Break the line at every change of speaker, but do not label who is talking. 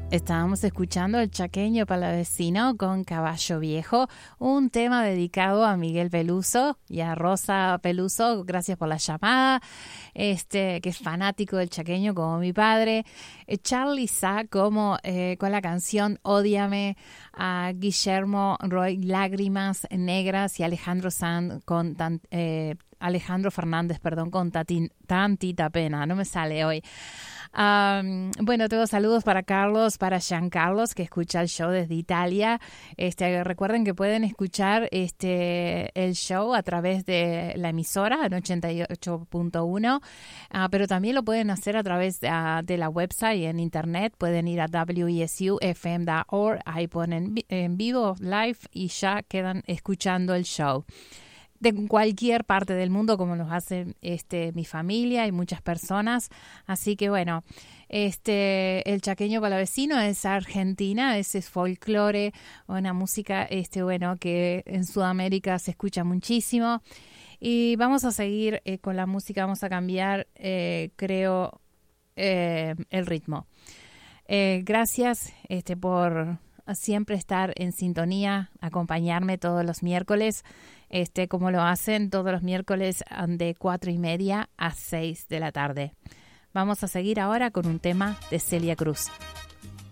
Estábamos escuchando El Chaqueño Palavecino con Caballo Viejo, un tema dedicado a Miguel Peluso y a Rosa Peluso. Gracias por la llamada. Que es fanático del chaqueño como mi padre. Charly Sa con la canción Ódiame, a Guillermo Roy Lágrimas Negras y Alejandro Fernández, con Tantita Pena. No me sale hoy. Bueno, tengo saludos para Carlos, para Giancarlos, que escucha el show desde Italia. Recuerden que pueden escuchar el show a través de la emisora en 88.1, pero también lo pueden hacer a través de la website en internet. Pueden ir a wesufm.org, ahí ponen en vivo, live, y ya quedan escuchando el show de cualquier parte del mundo, como los hace mi familia y muchas personas. Así que bueno, el chaqueño palavecino es Argentina, es folclore, una música que en Sudamérica se escucha muchísimo. Y vamos a seguir con la música, vamos a cambiar, creo, el ritmo. Gracias por siempre estar en sintonía, acompañarme todos los miércoles, como lo hacen todos los miércoles de 4:30 a 6 de la tarde. Vamos a seguir ahora con un tema de Celia Cruz.